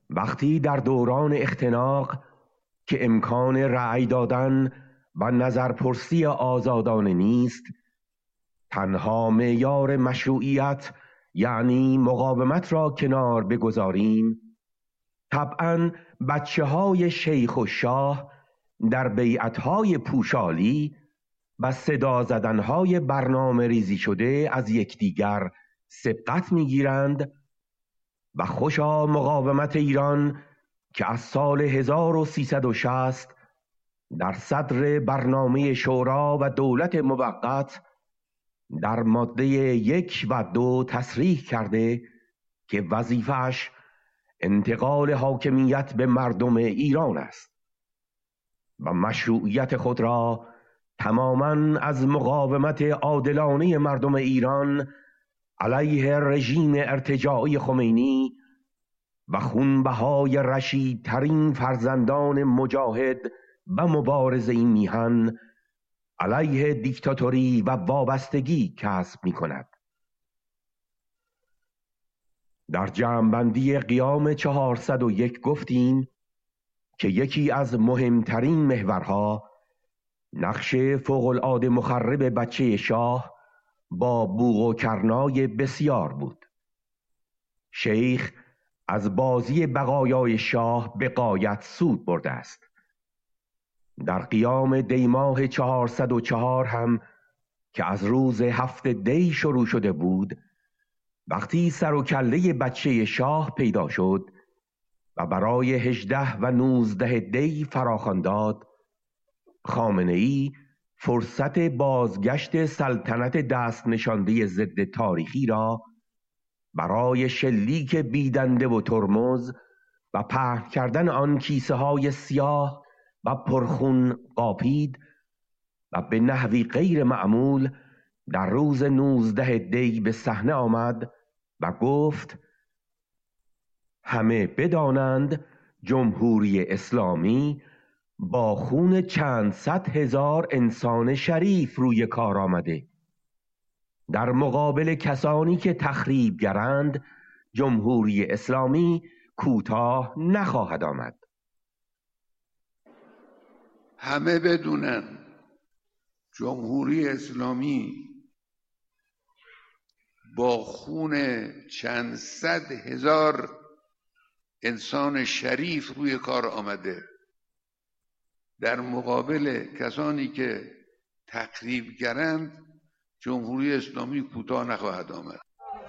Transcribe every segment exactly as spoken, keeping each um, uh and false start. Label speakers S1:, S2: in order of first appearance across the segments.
S1: وقتی در دوران اختناق که امکان رأی دادن و نظرپرسی آزادانه نیست، تنها معیار مشروعیت یعنی مقاومت را کنار بگذاریم، طبعاً بچه های شیخ و شاه در بیعتهای پوشالی و صدا زدنهای برنامه ریزی شده از یکدیگر سبقت میگیرند و خوشا مقاومت ایران که از سال هزار و سیصد و شصت در صدر برنامه شورا و دولت موقت در ماده یک و دو تصریح کرده که وظیفه‌اش انتقال حاکمیت به مردم ایران است و مشروعیت خود را تماماً از مقاومت عادلانه مردم ایران علیه رژیم ارتجاعی خمینی و خونبهای رشیدترین فرزندان مجاهد و مبارز این میهن علیه دیکتاتوری و وابستگی کسب می کند. در جمع‌بندی قیام چهارصد و یک گفتیم که یکی از مهمترین محورها نقش فوق‌العاده مخرب بچه شاه با بوق و کرنای بسیار بود. شیخ از بازی بقایای شاه به غایت سود برده است. در قیام دی ماه چهارصد و چهار هم که از روز هفت دی شروع شده بود، وقتی سر و کله بچه شاه پیدا شد و برای هجده و نوزده دی فراخوان داد، خامنه‌ای فرصت بازگشت سلطنت دست نشانده ضد تاریخی را برای شلیک بیدنده و ترمز و پهن کردن آن کیسه های سیاه و پرخون قاپید و به نحوی غیر معمول در روز نوزده دی به صحنه آمد و گفت همه بدانند جمهوری اسلامی با خون چند صد هزار انسان شریف روی کار آمده. در مقابل کسانی که تخریبگرند جمهوری اسلامی کوتاه نخواهد آمد.
S2: همه بدونن جمهوری اسلامی با خون چند صد هزار انسان شریف روی کار آمده. در مقابل کسانی که تخریبگرند جمهوری اسلامی کوتاه نخواهد آمد.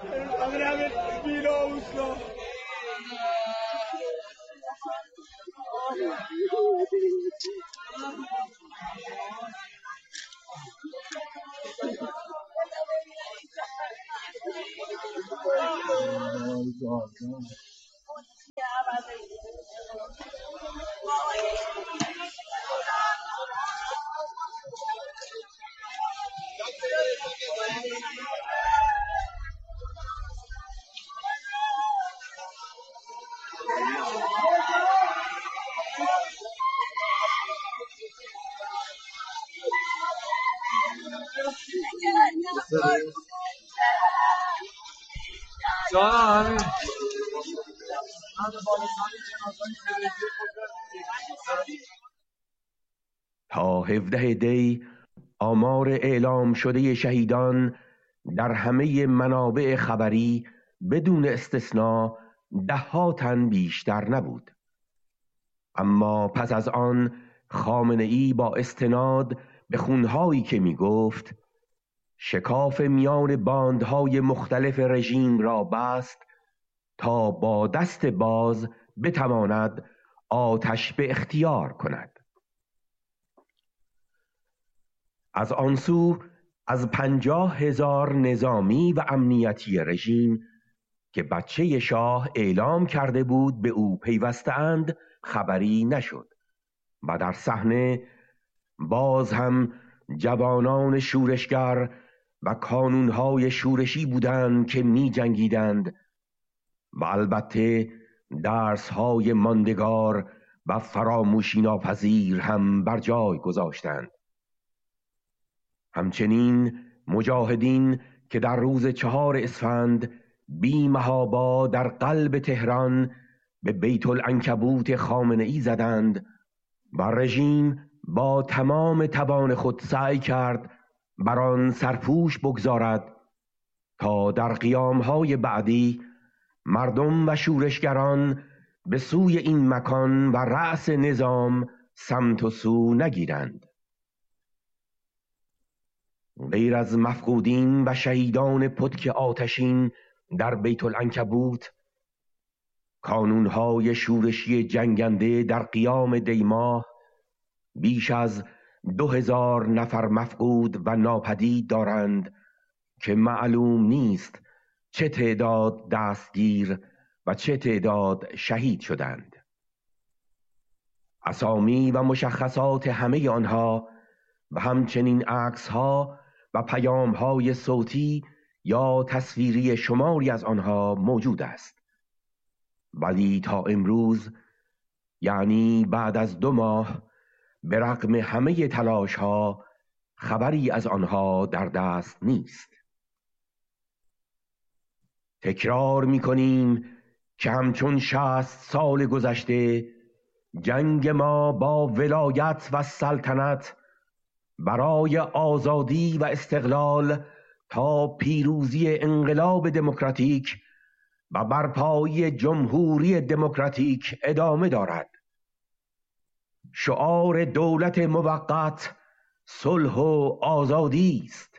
S1: تا هفده دی آمار اعلام شده شهیدان در همه منابع خبری بدون استثناء ده ها تن بیشتر نبود. اما پس از آن خامنه‌ای با استناد به خونهایی که می گفت شکاف میان باندهای مختلف رژیم را بست تا با دست باز بتواند آتش به اختیار کند. از آنسو از پنجاه هزار نظامی و امنیتی رژیم که بچه شاه اعلام کرده بود به او پیوسته‌اند خبری نشد و در صحنه باز هم جوانان شورشگر و کانونهای شورشی بودند که می جنگیدند و البته درسهای ماندگار و فراموشی ناپذیر هم بر جای گذاشتند. همچنین مجاهدین که در روز چهار اسفند بی محابا در قلب تهران به بیت العنکبوت خامنه‌ای زدند و رژیم با تمام توان خود سعی کرد بر آن سرپوش بگذارد تا در قیام‌های بعدی مردم و شورشگران به سوی این مکان و رأس نظام سمت و سو نگیرند. غیر از مفقودین و شهیدان پتک آتشین در بیت العنکبوت، کانونهای شورشی جنگنده در قیام دیماه بیش از دو هزار نفر مفقود و ناپدید دارند که معلوم نیست چه تعداد دستگیر و چه تعداد شهید شدند. اسامی و مشخصات همه آنها و همچنین عکس‌ها و پیام‌های صوتی یا تصویری شماری از آنها موجود است، ولی تا امروز، یعنی بعد از دو ماه، به رغم همه تلاش‌ها خبری از آنها در دست نیست. تکرار می‌کنیم که همچون شصت سال گذشته جنگ ما با ولایت و سلطنت برای آزادی و استقلال تا پیروزی انقلاب دموکراتیک و برپایی جمهوری دموکراتیک ادامه دارد. شعار دولت موقت صلح و آزادی است.